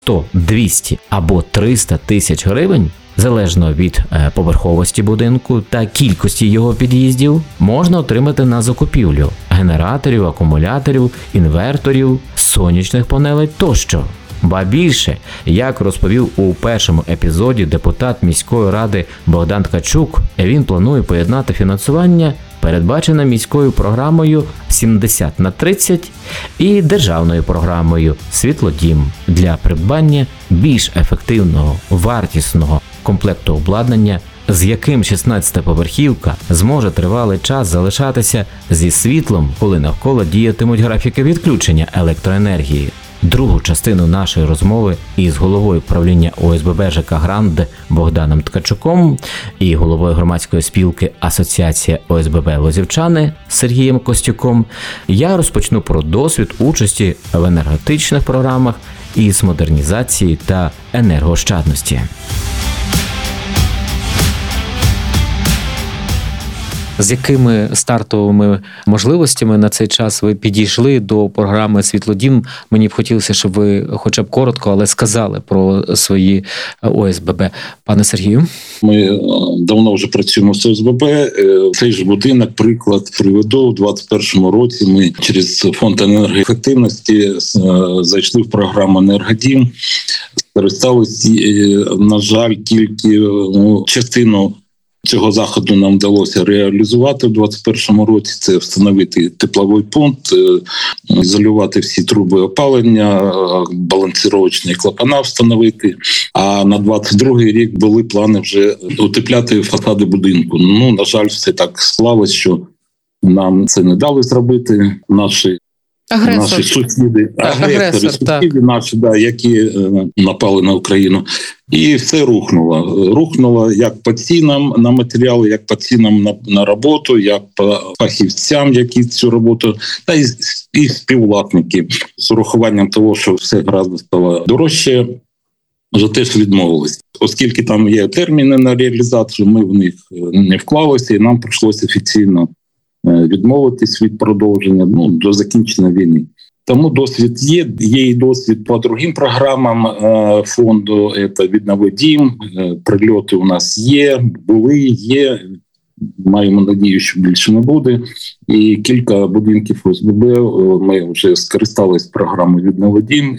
100, 200 або 300 тисяч гривень, залежно від поверховості будинку та кількості його під'їздів, можна отримати на закупівлю генераторів, акумуляторів, інверторів, сонячних панелей тощо. Ба більше, як розповів у першому епізоді депутат міської ради Богдан Ткачук, він планує поєднати фінансування, передбачене міською програмою 70/30 і державною програмою «Світлодім» для придбання більш ефективного, вартісного комплекту обладнання, з яким 16-поверхівка зможе тривалий час залишатися зі світлом, коли навколо діятимуть графіки відключення електроенергії. Другу частину нашої розмови із головою правління ОСББ ЖК «Грант» Богданом Ткачуком і головою громадської спілки Асоціація ОСББ Лозівчани Сергієм Костюком я розпочну про досвід участі в енергетичних програмах із модернізації та енергоощадності. З якими стартовими можливостями на цей час ви підійшли до програми «Світлодім»? Мені б хотілося, щоб ви хоча б коротко, але сказали про свої ОСББ. Пане Сергію? Ми давно вже працюємо з ОСББ. Цей ж будинок, приклад приведу. У 2021 році ми через фонд енергоефективності зайшли в програму «Енергодім». Скористалися, на жаль, тільки частину цього заходу нам вдалося реалізувати в 2021 році. Це встановити тепловий пункт, ізолювати всі труби опалення, балансировочні клапана встановити. А на 2022 рік були плани вже утепляти фасади будинку. На жаль, все так склалось, що нам це не дали зробити. Наші сусіди, агресори наші, які напали на Україну. І все рухнуло. Рухнуло як по цінам на матеріали, як по цінам на роботу, як по фахівцям, які цю роботу, та і співвласники. З урахуванням того, що все разом стало дорожче, вже теж відмовились. Оскільки там є терміни на реалізацію, ми в них не вклалися, і нам прийшлося офіційно відмовитись від продовження до закінчення війни. Тому досвід є і досвід по другим програмам фонду, це «Віднови дім», прильоти у нас є, маємо надію, що більше не буде. І кілька будинків ОСББ ми вже скористалися програмою «Віднови дім»,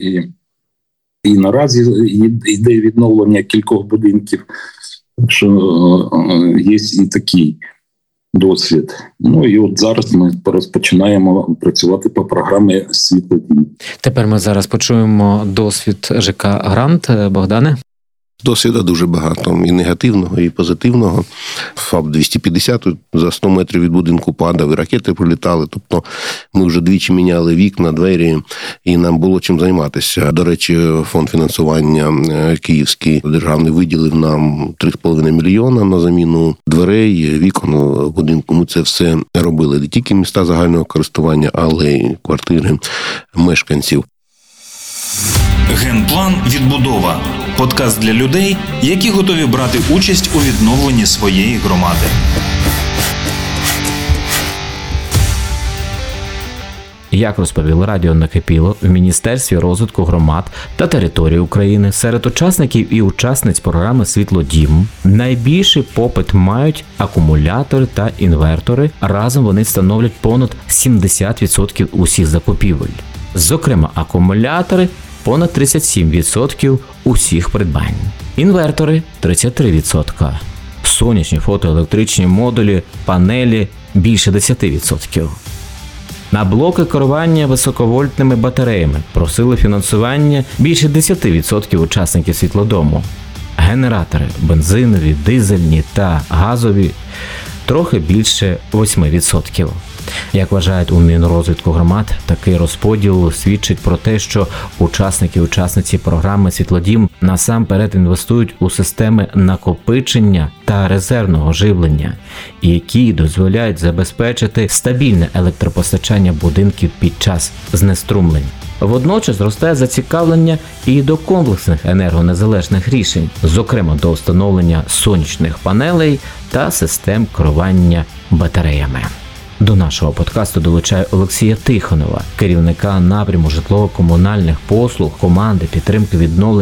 і наразі йде відновлення кількох будинків, так що є і такий досвід. І от зараз ми розпочинаємо працювати по програмі «Світлодім». Тепер ми зараз почуємо досвід ЖК «Грант». Богдане? Досвіду дуже багато, і негативного, і позитивного. ФАП-250 за 100 метрів від будинку падав, і ракети прилітали. Тобто ми вже двічі міняли вікна, двері, і нам було чим займатися. До речі, фонд фінансування київський державний виділив нам 3,5 мільйона на заміну дверей, вікон в будинку. Ми це все робили. Не тільки міста загального користування, але й квартири мешканців. Генплан «Відбудова» – подкаст для людей, які готові брати участь у відновленні своєї громади. Як розповіло Радіо Накипіло, в Міністерстві розвитку громад та територій України серед учасників і учасниць програми «Світлодім» найбільший попит мають акумулятори та інвертори. Разом вони становлять понад 70% усіх закупівель. Зокрема, акумулятори – понад 37% усіх придбань. Інвертори – 33%. Сонячні фотоелектричні модулі, панелі – більше 10%. На блоки керування високовольтними батареями просили фінансування більше 10% учасників «Світлодому». Генератори – бензинові, дизельні та газові – трохи більше 8%. Як вважають у Мінрозвитку громад, такий розподіл свідчить про те, що учасники і учасниці програми «Світлодім» насамперед інвестують у системи накопичення та резервного живлення, які дозволяють забезпечити стабільне електропостачання будинків під час знеструмлень. Водночас росте зацікавлення і до комплексних енергонезалежних рішень, зокрема до встановлення сонячних панелей та систем керування батареями. До нашого подкасту долучаю Олексія Тихонова, керівника напряму житлово-комунальних послуг команди підтримки відновлення